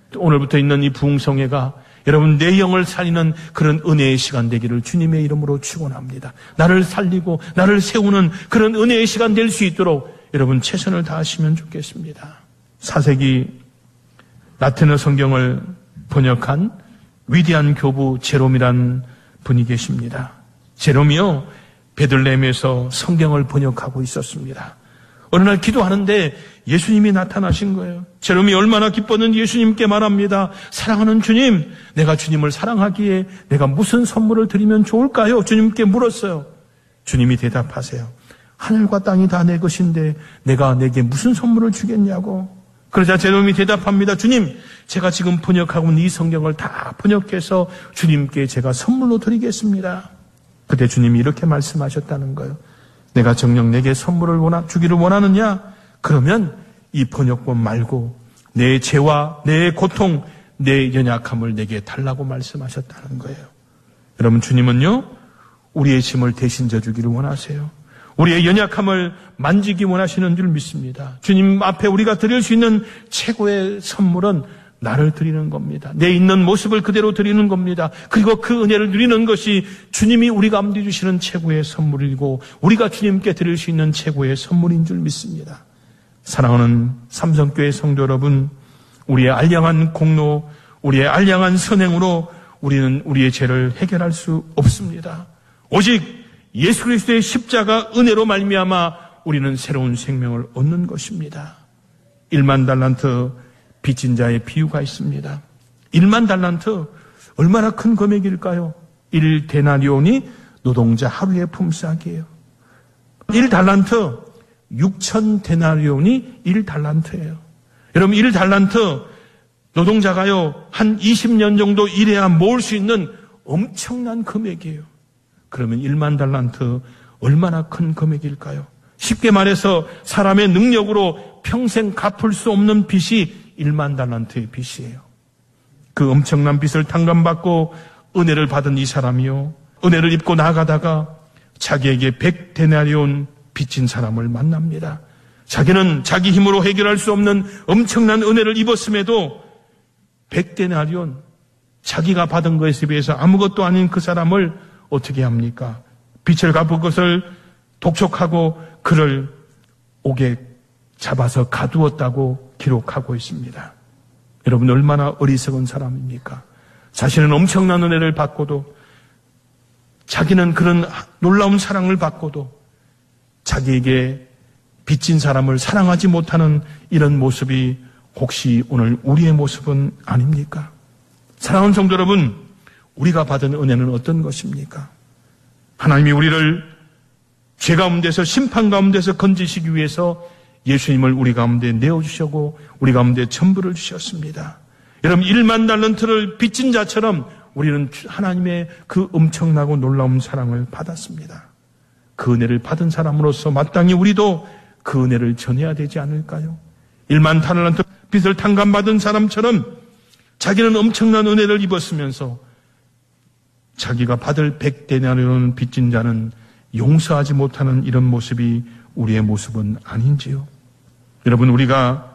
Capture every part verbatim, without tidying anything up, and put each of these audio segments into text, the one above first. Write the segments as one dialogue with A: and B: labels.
A: 오늘부터 있는 이 부흥성회가 여러분 내 영을 살리는 그런 은혜의 시간 되기를 주님의 이름으로 축원합니다. 나를 살리고 나를 세우는 그런 은혜의 시간 될 수 있도록 여러분 최선을 다하시면 좋겠습니다. 사세기 라틴어 성경을 번역한 위대한 교부 제롬이란 분이 계십니다. 제롬이요 베들레헴에서 성경을 번역하고 있었습니다. 어느 날 기도하는데 예수님이 나타나신 거예요. 제롬이 얼마나 기뻤는지 예수님께 말합니다. 사랑하는 주님, 내가 주님을 사랑하기에 내가 무슨 선물을 드리면 좋을까요? 주님께 물었어요. 주님이 대답하세요. 하늘과 땅이 다 내 것인데 내가 내게 무슨 선물을 주겠냐고. 그러자 제롬이 대답합니다. 주님, 제가 지금 번역하고 있는 이 성경을 다 번역해서 주님께 제가 선물로 드리겠습니다. 그때 주님이 이렇게 말씀하셨다는 거예요. 내가 정녕 내게 선물을 원하, 주기를 원하느냐? 그러면 이 번역본 말고 내 죄와 내 고통, 내 연약함을 내게 달라고 말씀하셨다는 거예요. 여러분, 주님은요, 우리의 짐을 대신 져주기를 원하세요. 우리의 연약함을 만지기 원하시는 줄 믿습니다. 주님 앞에 우리가 드릴 수 있는 최고의 선물은 나를 드리는 겁니다. 내 있는 모습을 그대로 드리는 겁니다. 그리고 그 은혜를 누리는 것이 주님이 우리 가운데 주시는 최고의 선물이고 우리가 주님께 드릴 수 있는 최고의 선물인 줄 믿습니다. 사랑하는 삼성교회 성도 여러분, 우리의 알량한 공로, 우리의 알량한 선행으로 우리는 우리의 죄를 해결할 수 없습니다. 오직 예수 그리스도의 십자가 은혜로 말미암아 우리는 새로운 생명을 얻는 것입니다. 일만 달란트 빚진 자의 비유가 있습니다. 일만 달란트 얼마나 큰 금액일까요? 일 데나리온이 노동자 하루의 품삯이에요. 일 달란트 육천 데나리온이 일 달란트예요. 여러분, 일 달란트 노동자가요 한 이십 년 정도 일해야 모을 수 있는 엄청난 금액이에요. 그러면 일만 달란트 얼마나 큰 금액일까요? 쉽게 말해서 사람의 능력으로 평생 갚을 수 없는 빚이 일만 달란트의 빚이에요. 그 엄청난 빚을 탕감받고 은혜를 받은 이 사람이요, 은혜를 입고 나가다가 자기에게 백 데나리온 빚진 사람을 만납니다. 자기는 자기 힘으로 해결할 수 없는 엄청난 은혜를 입었음에도 백 데나리온, 자기가 받은 것에 비해서 아무것도 아닌 그 사람을 어떻게 합니까? 빚을 갚을 것을 독촉하고 그를 옥에 잡아서 가두었다고 기록하고 있습니다. 여러분, 얼마나 어리석은 사람입니까? 자신은 엄청난 은혜를 받고도, 자기는 그런 놀라운 사랑을 받고도 자기에게 빚진 사람을 사랑하지 못하는 이런 모습이 혹시 오늘 우리의 모습은 아닙니까? 사랑하는 성도 여러분, 우리가 받은 은혜는 어떤 것입니까? 하나님이 우리를 죄 가운데서, 심판 가운데서 건지시기 위해서 예수님을 우리 가운데 내어주셨고 우리 가운데 전부를 주셨습니다. 여러분, 일만 달란트를 빚진 자처럼 우리는 하나님의 그 엄청나고 놀라운 사랑을 받았습니다. 그 은혜를 받은 사람으로서 마땅히 우리도 그 은혜를 전해야 되지 않을까요? 일만 달란트 빚을 탕감받은 사람처럼 자기는 엄청난 은혜를 입었으면서 자기가 받을 백 데나리온 빚진 자는 용서하지 못하는 이런 모습이 우리의 모습은 아닌지요? 여러분, 우리가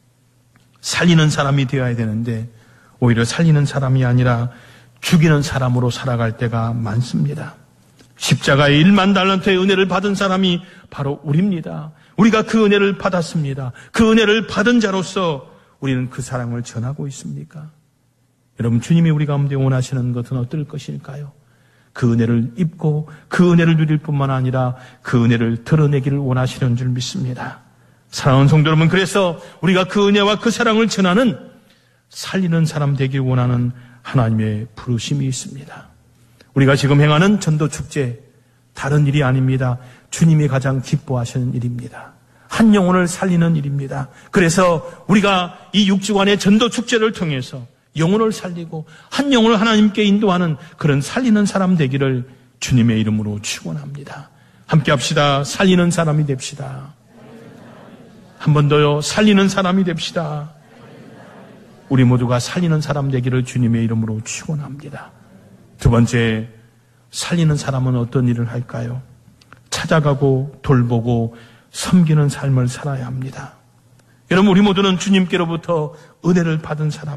A: 살리는 사람이 되어야 되는데 오히려 살리는 사람이 아니라 죽이는 사람으로 살아갈 때가 많습니다. 십자가의 일만 달란트의 은혜를 받은 사람이 바로 우리입니다. 우리가 그 은혜를 받았습니다. 그 은혜를 받은 자로서 우리는 그 사랑을 전하고 있습니까? 여러분, 주님이 우리 가운데 원하시는 것은 어떨 것일까요? 그 은혜를 입고 그 은혜를 누릴 뿐만 아니라 그 은혜를 드러내기를 원하시는 줄 믿습니다. 사랑하는 성도 여러분, 그래서 우리가 그 은혜와 그 사랑을 전하는 살리는 사람 되길 원하는 하나님의 부르심이 있습니다. 우리가 지금 행하는 전도축제, 다른 일이 아닙니다. 주님이 가장 기뻐하시는 일입니다. 한 영혼을 살리는 일입니다. 그래서 우리가 이 육 주간의 전도축제를 통해서 영혼을 살리고 한 영혼을 하나님께 인도하는 그런 살리는 사람 되기를 주님의 이름으로 축원합니다. 함께 합시다. 살리는 사람이 됩시다. 한 번 더요. 살리는 사람이 됩시다. 우리 모두가 살리는 사람 되기를 주님의 이름으로 축원합니다. 두 번째, 살리는 사람은 어떤 일을 할까요? 찾아가고 돌보고 섬기는 삶을 살아야 합니다. 여러분, 우리 모두는 주님께로부터 은혜를 받은 사람,